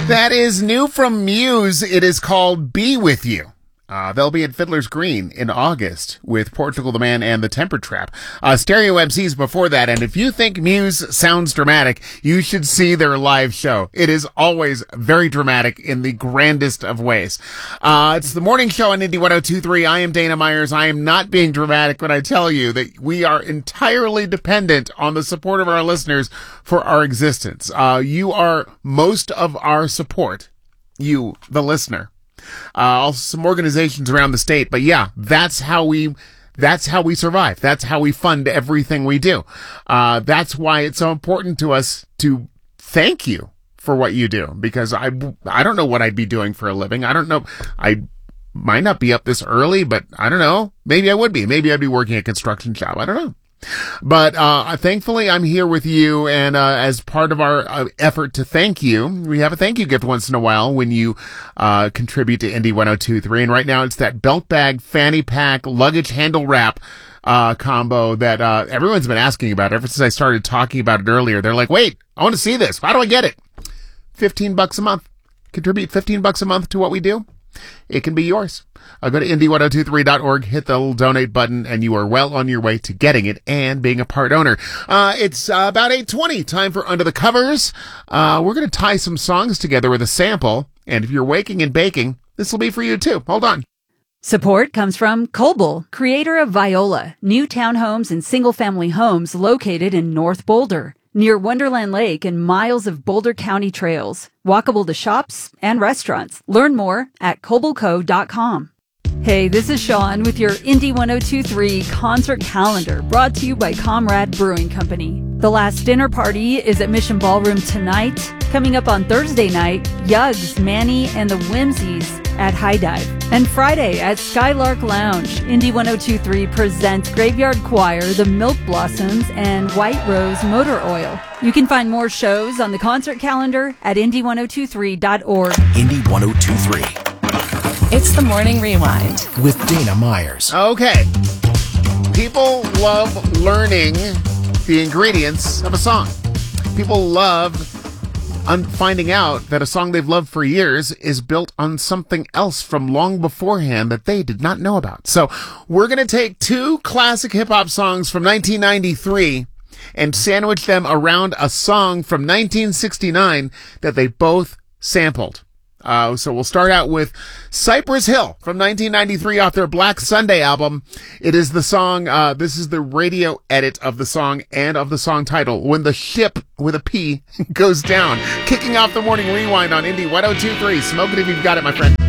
That is new from Muse. It is called Be With You. They'll be at Fiddler's Green in August with Portugal the Man and the Temper Trap. Stereo MCs before that. And if you think Muse sounds dramatic, you should see their live show. It is always very dramatic in the grandest of ways. It's the morning show on Indie 102.3. I am Dana Myers. I am not being dramatic when I tell you that we are entirely dependent on the support of our listeners for our existence. You are most of our support. You, the listener. Also some organizations around the state, but yeah, that's how we survive. That's how we fund everything we do. That's why it's so important to us to thank you for what you do, because I don't know what I'd be doing for a living. I don't know. I might not be up this early, but I don't know. Maybe I would be. Maybe I'd be working a construction job. I don't know. But thankfully, I'm here with you, and as part of our effort to thank you, we have a thank you gift once in a while when you contribute to Indie 102.3. And right now, it's that belt bag, fanny pack, luggage handle wrap combo that everyone's been asking about ever since I started talking about it earlier. They're like, wait, I want to see this. How do I get it? $15 a month. Contribute $15 a month to what we do. It can be yours. Go to indie1023.org, hit the little donate button, and you are well on your way to getting it and being a part owner. It's about 8:20, time for Under the Covers. We're going to tie some songs together with a sample, and if you're waking and baking, this will be for you too. Hold on. Support comes from Coble, creator of Viola, new townhomes and single-family homes located in North Boulder, near Wonderland Lake and miles of Boulder County trails, walkable to shops and restaurants. Learn more at cobleco.com. Hey, this is Sean with your Indie 102.3 concert calendar, brought to you by Comrade Brewing Company. The Last Dinner Party is at Mission Ballroom tonight. Coming up on Thursday night, Yugs, Manny, and the Whimsies at High Dive. And Friday at Skylark Lounge, Indie 102.3 presents Graveyard Choir, the Milk Blossoms, and White Rose Motor Oil. You can find more shows on the concert calendar at indie1023.org. Indie 102.3. It's the Morning Rewind with Dana Myers. Okay. People love learning the ingredients of a song. People love finding out that a song they've loved for years is built on something else from long beforehand that they did not know about. So we're going to take two classic hip-hop songs from 1993 and sandwich them around a song from 1969 that they both sampled. So we'll start out with Cypress Hill from 1993 off their Black Sunday album. It is the song, this is the radio edit of the song and of the song title, When the Ship with a P Goes Down. Kicking off the Morning Rewind on Indie 102.3. Smoke it if you've got it, my friend.